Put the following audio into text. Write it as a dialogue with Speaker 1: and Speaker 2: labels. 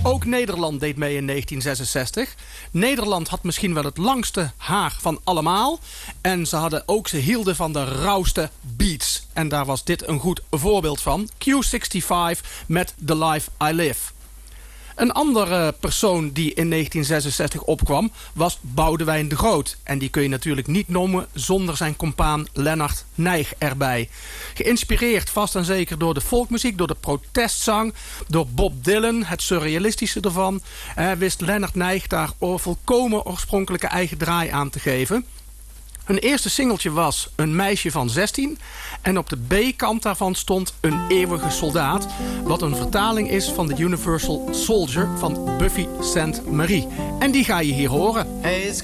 Speaker 1: Ook Nederland deed mee in 1966. Nederland had misschien wel het langste haar van allemaal. En ze hielden van de rauwste beats. En daar was dit een goed voorbeeld van. Q65 met The Life I Live. Een andere persoon die in 1966 opkwam was Boudewijn de Groot. En die kun je natuurlijk niet noemen zonder zijn compaan Lennart Nijg erbij. Geïnspireerd vast en zeker door de folkmuziek, door de protestzang, door Bob Dylan, het surrealistische ervan, wist Lennart Nijg daar volkomen oorspronkelijke eigen draai aan te geven. Hun eerste singeltje was Een meisje van 16. En op de B-kant daarvan stond Een eeuwige soldaat. Wat een vertaling is van de Universal Soldier van Buffy St. Marie. En die ga je hier horen.
Speaker 2: Hey, it's